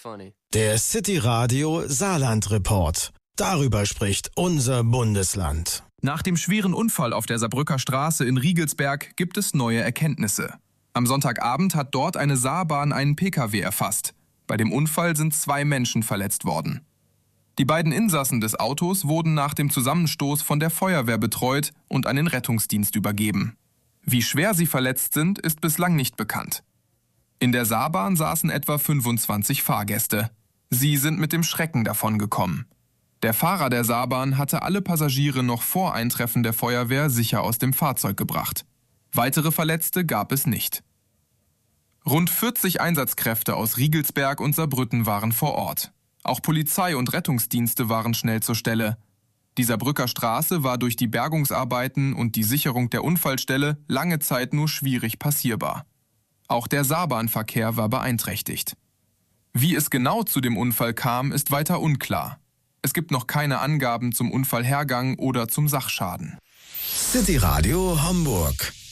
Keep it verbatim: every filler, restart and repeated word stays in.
Der City Radio Saarland Report. Darüber spricht unser Bundesland. Nach dem schweren Unfall auf der Saarbrücker Straße in Riegelsberg gibt es neue Erkenntnisse. Am Sonntagabend hat dort eine Saarbahn einen Pkw erfasst. Bei dem Unfall sind zwei Menschen verletzt worden. Die beiden Insassen des Autos wurden nach dem Zusammenstoß von der Feuerwehr betreut und an den Rettungsdienst übergeben. Wie schwer sie verletzt sind, ist bislang nicht bekannt. In der Saarbahn saßen etwa fünfundzwanzig Fahrgäste. Sie sind mit dem Schrecken davongekommen. Der Fahrer der Saarbahn hatte alle Passagiere noch vor Eintreffen der Feuerwehr sicher aus dem Fahrzeug gebracht. Weitere Verletzte gab es nicht. Rund vierzig Einsatzkräfte aus Riegelsberg und Saarbrücken waren vor Ort. Auch Polizei und Rettungsdienste waren schnell zur Stelle. Die Saarbrücker Straße war durch die Bergungsarbeiten und die Sicherung der Unfallstelle lange Zeit nur schwierig passierbar. Auch der Saarbahnverkehr war beeinträchtigt. Wie es genau zu dem Unfall kam, ist weiter unklar. Es gibt noch keine Angaben zum Unfallhergang oder zum Sachschaden. City Radio Hamburg.